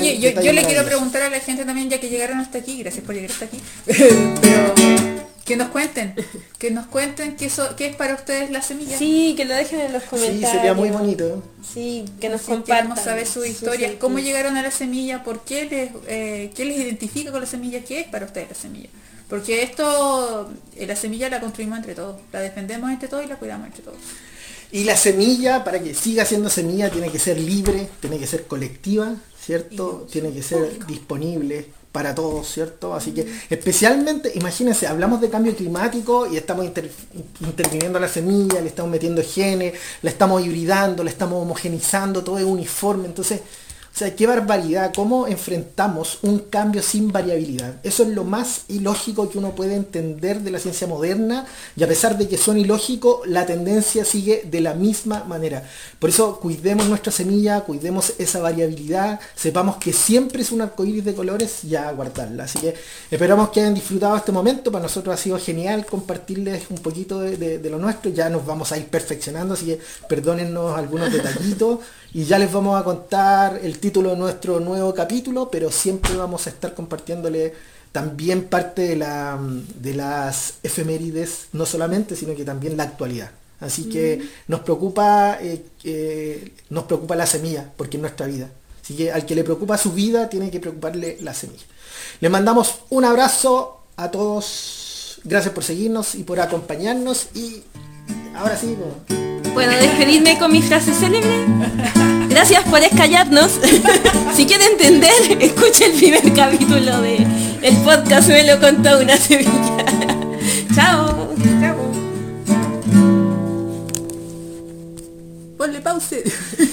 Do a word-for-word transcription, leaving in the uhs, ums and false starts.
Oye, yo, yo le quiero preguntar a la gente también, ya que llegaron hasta aquí, gracias por llegar hasta aquí, pero que nos cuenten, que nos cuenten qué, so, qué es para ustedes la semilla. Sí, que lo dejen en los comentarios. Sí, sería muy bonito. Sí, que nos sí, compartan. Queremos saber su historia, sí, sí, cómo sí. llegaron a la semilla, por qué les, eh, qué les identifica con la semilla, qué es para ustedes la semilla. Porque esto, eh, la semilla la construimos entre todos, la defendemos entre todos y la cuidamos entre todos. Y la semilla, para que siga siendo semilla, tiene que ser libre, tiene que ser colectiva, ¿cierto? Tiene que ser público, disponible para todos, ¿cierto? Así que especialmente, imagínense, hablamos de cambio climático y estamos inter, interviniendo la semilla, le estamos metiendo genes, la estamos hibridando, la estamos homogenizando, todo es uniforme, entonces, o sea, qué barbaridad, cómo enfrentamos un cambio sin variabilidad. Eso es lo más ilógico que uno puede entender de la ciencia moderna, y a pesar de que son ilógicos, la tendencia sigue de la misma manera. Por eso cuidemos nuestra semilla, cuidemos esa variabilidad, sepamos que siempre es un arcoíris de colores y a guardarla. Así que esperamos que hayan disfrutado este momento. Para nosotros ha sido genial compartirles un poquito de, de, de lo nuestro. Ya nos vamos a ir perfeccionando, así que perdónennos algunos detallitos. Y ya les vamos a contar el título de nuestro nuevo capítulo, pero siempre vamos a estar compartiéndole también parte de, la, de las efemérides, no solamente, sino que también la actualidad. Así que mm. nos preocupa eh, eh, nos preocupa la semilla, porque es nuestra vida. Así que al que le preocupa su vida, tiene que preocuparle la semilla. Les mandamos un abrazo a todos. Gracias por seguirnos y por acompañarnos. Y ahora sí, pues, ¿puedo despedirme con mi frase célebre? Gracias por escallarnos. Si quiere entender, escuche el primer capítulo de el podcast Me lo contó una semilla. Chao. Chao. Ponle pause.